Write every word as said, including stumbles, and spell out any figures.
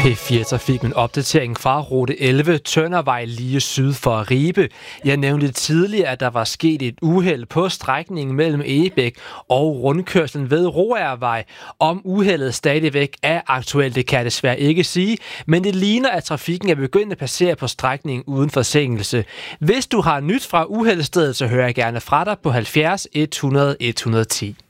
P fire Trafik med en opdatering fra rute elleve, Tøndervej lige syd for Ribe. Jeg nævnte tidligere, at der var sket et uheld på strækningen mellem Egebæk og rundkørslen ved Roagervej. Om uheldet stadigvæk er aktuelt, det kan jeg desværre ikke sige, men det ligner, at trafikken er begyndt at passere på strækningen uden forsinkelse. Hvis du har nyt fra uheldsstedet, så hører jeg gerne fra dig på halvfjerds et hundrede et hundrede og ti.